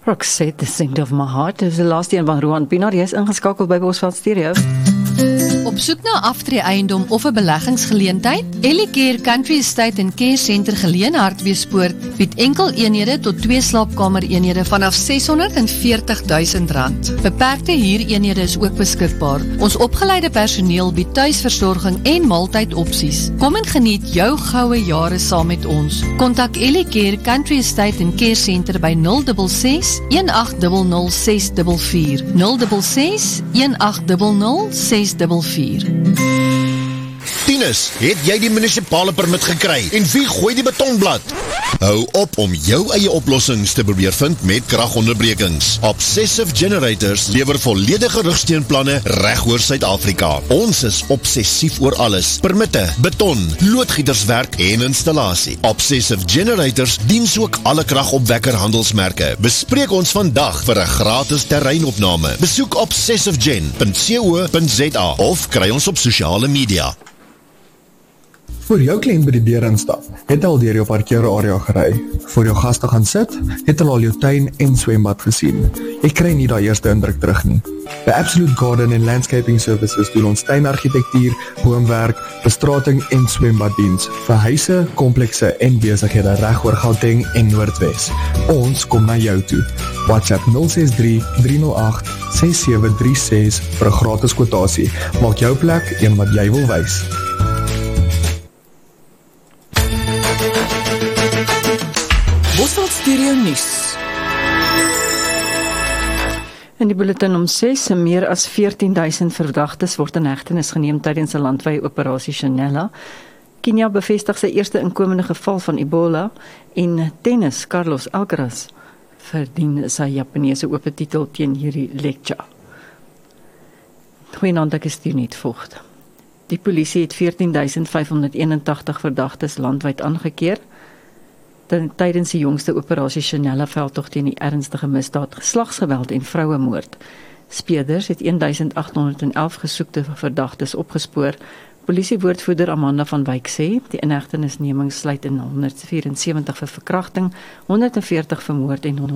Roxette, The Scent of My Heart. Dit is die laaste een van Rohan Pienaar. Jy is ingeskakel by Bosveld Stereo. Op soek na aftreeeiendom of 'n beleggingsgeleentheid? Ellicare Country Estate and Care Center geleë Hartbeespoort bied enkel eenhede tot 2 slaapkamereenhede vanaf R640.000. Beperkte huureenhede is ook beskikbaar. Ons opgeleide personeel bied tuisversorging en maaltydopsies. Kom en geniet jou goue jare saam met ons. Kontak Ellicare Country Estate and Care Center by 066 1800 644 066 1800 644. Tinus, het jy die munisipale permit gekry? En wie gooi die betonblad? Hou op om jou eie oplossings te probeer vind met kragonderbrekings. Obsessive Generators lewer volledige rugsteunplanne reg oor Suid-Afrika. Ons is obsessief oor alles. Permitte, beton, loodgieterswerk en installasie. Obsessive Generators dien ook alle kragopwekker handelsmerke. Bespreek ons vandag vir 'n gratis terreinopname. Besoek obsessivegen.co.za of kry ons op sosiale media. Voor jou kliënt by die deur instap, het al deur jou parkeerarea gery. Voor jou gaste gaan sit, het al jou tuin en swembad gesien. Jy kry nie daai eerste indruk terug nie. By Absolute Garden and Landscaping Services doen ons tuinargitektuur, boomwerk, bestrating en swembaddiens vir huise, komplekse en besighede reg oor Gauteng en Noordwes. Ons kom na jou toe. WhatsApp 063 308 6736 vir 'n gratis kwotasie. Maak jou plek een wat jy wil wys. Bosveld Stereo Nuus. In die bulletin om 6, meer as 14.000 verdagtes word in hegtenis geneem tydens 'n landwyse operasie Chanela. Kenia bevestig sy eerste inkomende geval van Ebola en tennis Carlos Alcaraz verdien sy Japaneese ope titel teen hierdie lecture. Goeienaand, ek is Student Vogt. Die polisie het 14.581 verdagtes landwyd aangekeer tydens die jongste operasie Chanela veldtog teen die ernstige misdaad, geslagsgeweld en vrouemoord. Speerders het 1811 gesoekte verdagtes opgespoor. Polisiewoordvoerder Amanda van Wyk sê, die inhegtenisneming sluit in 174 vir verkrachting, 140 vir moord en